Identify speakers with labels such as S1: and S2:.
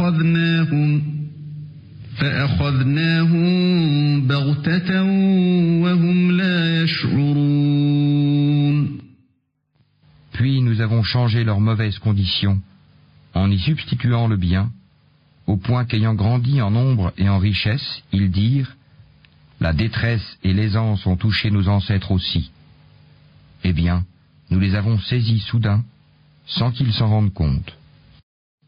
S1: فأخذناهم بغتة وهم لا يشعرون.
S2: Puis nous avons changé leurs mauvaises conditions en y substituant le bien, au point qu'ayant grandi en nombre et en richesse, ils dirent « La détresse et l'aisance ont touché nos ancêtres aussi. » Eh bien, nous les avons saisis soudain, sans qu'ils s'en rendent compte.